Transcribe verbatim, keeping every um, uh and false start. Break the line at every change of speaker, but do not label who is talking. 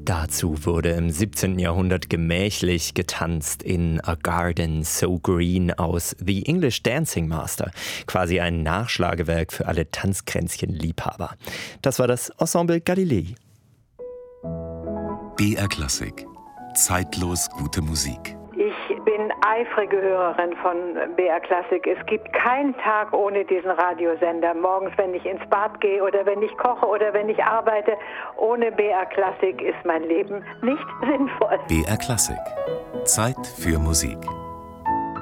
Dazu wurde im siebzehnten Jahrhundert gemächlich getanzt in A Garden So Green aus The English Dancing Master, quasi ein Nachschlagewerk für alle Tanzkränzchen-Liebhaber. Das war das Ensemble Galilei.
B R Klassik. Zeitlos gute Musik.
Ich bin eifrige Hörerin von B R Klassik. Es gibt keinen Tag ohne diesen Radiosender. Morgens, wenn ich ins Bad gehe oder wenn ich koche oder wenn ich arbeite. Ohne B R Klassik ist mein Leben nicht sinnvoll.
B R Klassik. Zeit für Musik.